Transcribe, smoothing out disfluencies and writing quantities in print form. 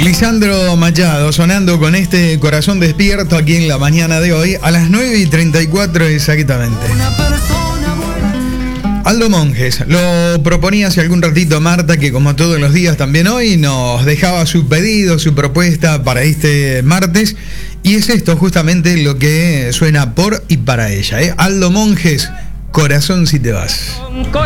Lisandro Machado sonando con este corazón despierto aquí en la mañana de hoy a las 9:34 exactamente. Aldo Monjes lo proponía hace algún ratito Marta, que como todos los días también hoy nos dejaba su pedido, su propuesta para este martes, y es esto justamente lo que suena por y para ella, Aldo Monjes, Corazón si te vas.